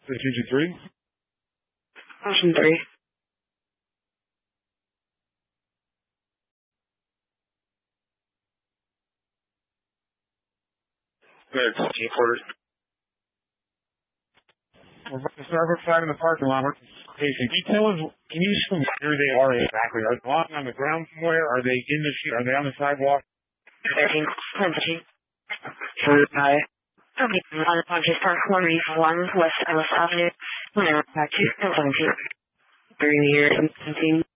Station 3? Station 3. Good. Station quarters. We're about to start outside in the parking lot. Station. Can you tell us, can you just where they are exactly? Are they walking on the ground somewhere? Are they in the street? Are they on the sidewalk? 13. 17. Hi. Okay, on the Pontius Park, 1 West Ellis Avenue, 1 back to 17. Green here, 17.